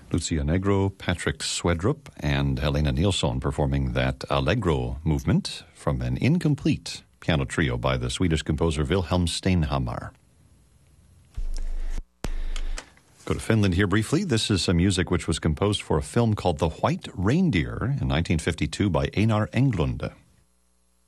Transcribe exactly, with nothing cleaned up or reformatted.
Lucia Negro, Patrick Swedrup, and Helena Nilsson performing that Allegro movement from an incomplete piano trio by the Swedish composer Wilhelm Steinhammar. Go to Finland here briefly. This is some music which was composed for a film called The White Reindeer in nineteen fifty-two by Einar Englund.